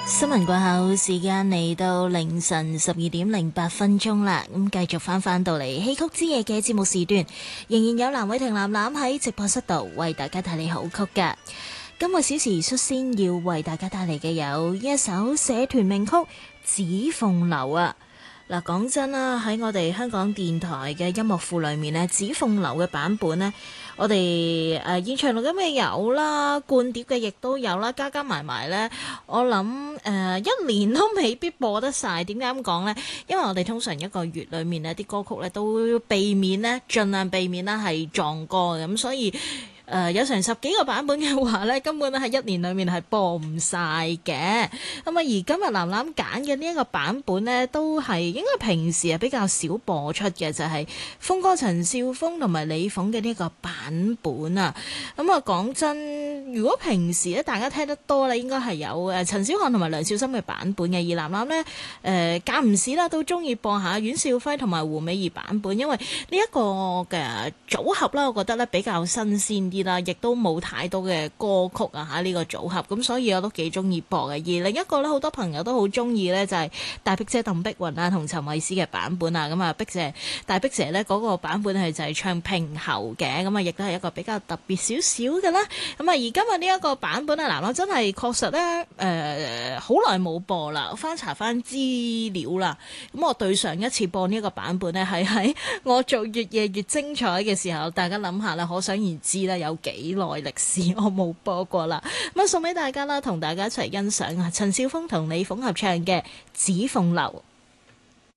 新聞過後，時間嚟到凌晨12:08啦。咁繼續翻到嚟戲曲之夜嘅節目時段，仍然有藍偉霆藍藍喺直播室度為大家帶嚟好曲㗎。今個小時率先要為大家帶嚟嘅有一首社團名曲《紫鳳樓》啊。嗱，講真啦，喺我哋香港電台嘅音樂庫裏面呢，《紫鳳樓》嘅版本呢，我哋現場錄音嘅有啦，灌碟嘅亦都有啦，加埋呢，我諗一年都未必播得晒。點解咁講呢？因為我哋通常一個月裏面呢啲歌曲呢都避免呢，盡量避免啦係撞歌嘅，咁所以有成10幾個版本嘅話呢，根本咧喺一年裏面係播唔晒嘅。咁啊，而今日藍藍揀嘅呢一個版本呢，都係應該平時係比較少播出嘅，就係峰哥陳少峰同埋李鳳嘅呢一個版本啊。咁啊，講真，如果平時咧大家聽得多咧，應該係有陳小漢同埋梁少森嘅版本嘅。而藍藍呢，間唔時啦都中意播下阮兆輝同埋胡美儀版本，因為呢一個嘅組合啦，我覺得咧比較新鮮啲啦，亦都冇太多嘅歌曲啊嚇呢個組合，咁所以我都幾中意播嘅。而另一個咧，好多朋友都好中意咧，就係大碧姐鄧碧雲啊同陳慧思嘅版本啊。咁啊，大碧姐咧嗰個版本係就係唱平喉嘅，咁啊亦都係一個比較特別少少嘅啦。咁啊，而今日呢一個版本啊，藍藍真係確實咧好耐冇播啦，我翻查翻資料啦。咁我對上一次播呢一個版本咧，係喺我做越夜越精彩嘅時候，大家諗下啦，可想而知啦，有幾耐歷史我冇播過啦。咁啊，送俾大家啦，同大家一齊欣賞啊陳少峰同李鳳合唱嘅《紫鳳樓》。